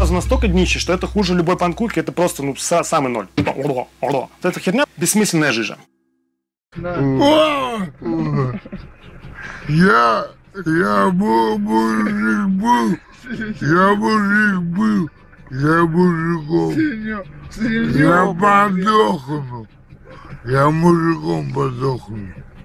настолько днище, что это хуже любой панкурки, это просто, ну, самый ноль. Эта херня бессмысленная жижа. Я мужик был, я мужиком. Я подохну. Я мужиком подохну.